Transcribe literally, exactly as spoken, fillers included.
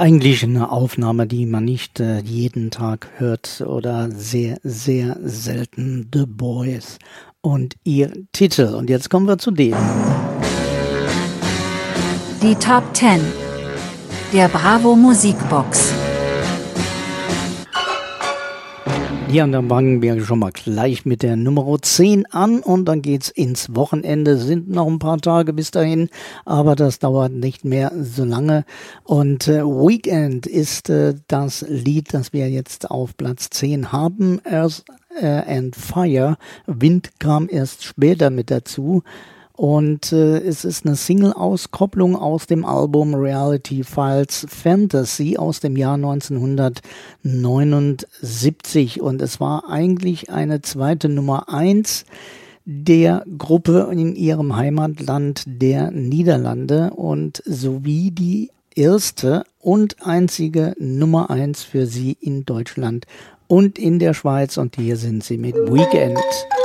Eigentlich eine Aufnahme, die man nicht äh, jeden Tag hört oder sehr, sehr selten. The Boys und ihr Titel. Und jetzt kommen wir zu dem. Die Top zehn der Bravo Musikbox. Ja, und dann fangen wir schon mal gleich mit der Nummer zehn an und dann geht's ins Wochenende. Sind noch ein paar Tage bis dahin, aber das dauert nicht mehr so lange. Und äh, Weekend ist äh, das Lied, das wir jetzt auf Platz zehn haben. Earth äh, and Fire. Wind kam erst später mit dazu. Und äh, es ist eine Single-Auskopplung aus dem Album Reality Files Fantasy aus dem Jahr neunzehnhundertneunundsiebzig. Und es war eigentlich eine zweite Nummer eins der Gruppe in ihrem Heimatland der Niederlande und sowie die erste und einzige Nummer eins für sie in Deutschland und in der Schweiz. Und hier sind sie mit Weekend.